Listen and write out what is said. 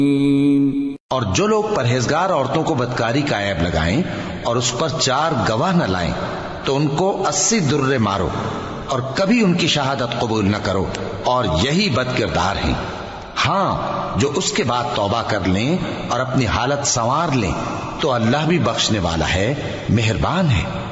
और जो लोग परहेजगार औरतों को बदकारी का ऐब लगाएं और उस पर 4 गवाह न लाएं तो उनको 80 दुर्रे मारो और कभी उनकी शहादत कबूल न करो, और यही बदकिरदार हैं। हाँ, जो उसके बाद तौबा कर लें और अपनी हालत संवार लें तो अल्लाह भी बख्शने वाला है, मेहरबान है।